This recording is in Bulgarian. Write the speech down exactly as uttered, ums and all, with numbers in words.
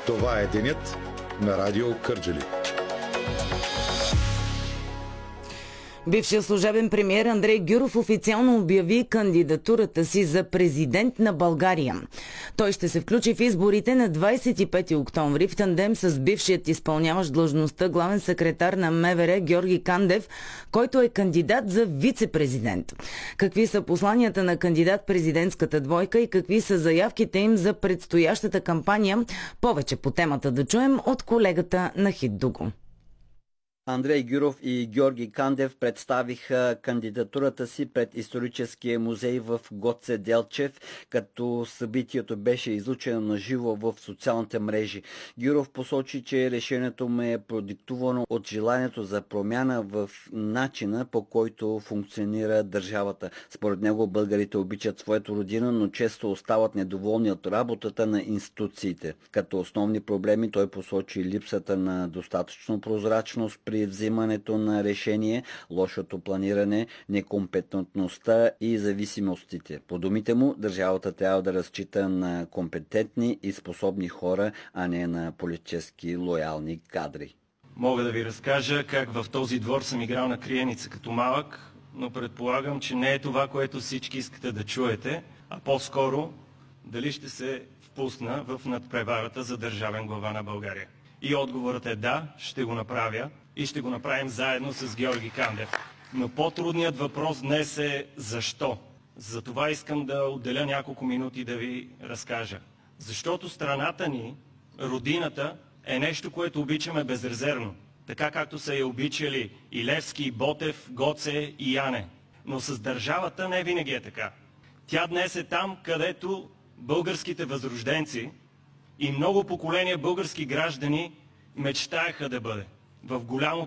Това е денят на Радио Кърджали. Бившият служебен премиер Андрей Гюров официално обяви кандидатурата си за президент на България. Той ще се включи в изборите на двадесет и пети октомври в тандем с бившият изпълняващ длъжността главен секретар на МВР Георги Кандев, който е кандидат за вице-президент. Какви са посланията на кандидат-президентската двойка и какви са заявките им за предстоящата кампания? Повече по темата да чуем от колегата Нахид Дуго. Андрей Гюров и Георги Кандев представиха кандидатурата си пред историческия музей в Гоце Делчев, като събитието беше излучено на живо в социалните мрежи. Гюров посочи, че решението му е продиктувано от желанието за промяна в начина, по който функционира държавата. Според него българите обичат своето родина, но често остават недоволни от работата на институциите. Като основни проблеми той посочи липсата на достатъчно прозрачност при взимането на решение, лошото планиране, некомпетентността и зависимостите. По думите му, държавата трябва да разчита на компетентни и способни хора, а не на политически лоялни кадри. Мога да ви разкажа как в този двор съм играл на криеница като малък, но предполагам, че не е това, което всички искате да чуете, а по-скоро дали ще се впусна в надпреварата за държавен глава на България. И отговорът е да, ще го направя и ще го направим заедно с Георги Кандев. Но по-трудният въпрос днес е защо. Затова искам да отделя няколко минути да ви разкажа. Защото страната ни, родината, е нещо, което обичаме безрезервно. Така както са я обичали и Левски, и Ботев, Гоце и Яне. Но с държавата не винаги е така. Тя днес е там, където българските възрожденци и много поколения български граждани мечтаеха да бъде. В голямо